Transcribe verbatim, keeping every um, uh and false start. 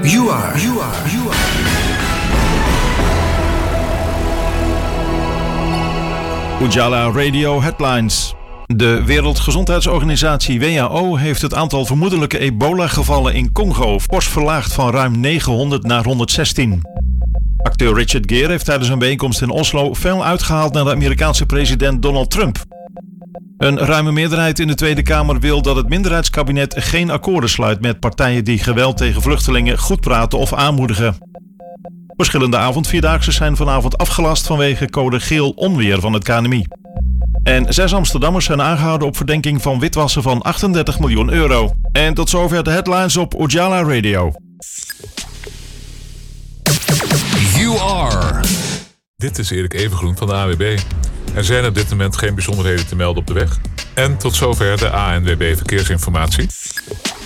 You are, you are, you are. Ujala Radio Headlines. De Wereldgezondheidsorganisatie W H O heeft het aantal vermoedelijke ebola-gevallen in Congo fors verlaagd van ruim negenhonderd naar honderdzestien. Acteur Richard Gere heeft tijdens een bijeenkomst in Oslo fel uitgehaald naar de Amerikaanse president Donald Trump. Een ruime meerderheid in de Tweede Kamer wil dat het minderheidskabinet geen akkoorden sluit met partijen die geweld tegen vluchtelingen goed praten of aanmoedigen. Verschillende avondvierdaagse zijn vanavond afgelast vanwege code geel onweer van het K N M I. En zes Amsterdammers zijn aangehouden op verdenking van witwassen van achtendertig miljoen euro. En tot zover de headlines op Ujala Radio. You are. Dit is Erik Evengroen van de A W B. Er zijn op dit moment geen bijzonderheden te melden op de weg. En tot zover de A N W B Verkeersinformatie.